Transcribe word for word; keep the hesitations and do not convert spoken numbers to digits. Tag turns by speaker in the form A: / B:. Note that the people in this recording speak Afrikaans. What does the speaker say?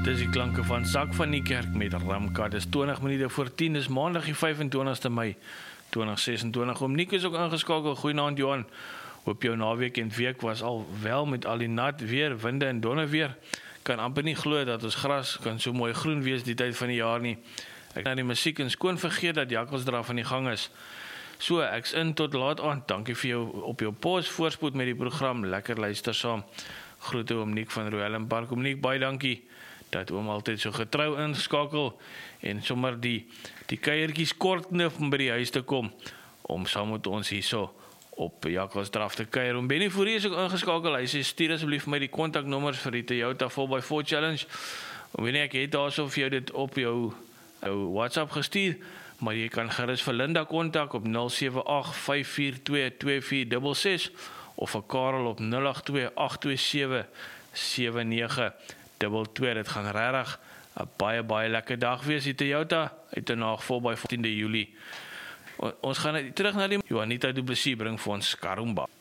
A: Dis die klanke van Sak van die Kerk met Ramka. Dis twintig minute voor tien, dis maandag die vyfentwintigste Mei twintig sesentwintig. Om Nico is ook ingeskakel. Goeienaand Johan. Hoop jou naweek en week was al wel met al die nat weer, winde en donder weer. Kan amper nie glo dat ons gras kan so mooi groen wees die tyd van die jaar nie. Ek na die musiek en skoon vergeet dat Jakkelsdraf aan die gang is. So, ek's in tot laat aand. Dankie vir jou op jou pos, voorspoed met die program. Lekker luister saam. Groete oom Nick van Royal Park. Oom Nick, baie dankie dat oom altyd so getrou inskakel en sommer die die kuiertjies kort knip om by die huis te kom om saam met ons hierso op Jakkelsdraf te kuier. Oom Benny Fourie is ook ingeskakel. Hy sê stuur asseblief vir my die kontaknommers vir die Toyota four by four challenge. Oom Benny, ek het daarso vir jou dit op jou, jou WhatsApp gestuur, maar jy kan gerus vir Linda kontak op nul sewe agt vyf vier twee twee vier ses ses of vir Karel op nul agt twee agt twee sewe sewe nege twee twee. Dit gaan regtig 'n baie baie lekker dag wees. Die Toyota uit 'n naag vol by fourtiende Julie. Ons gaan terug na die Juanita Du Plessis bring vir ons Karumba.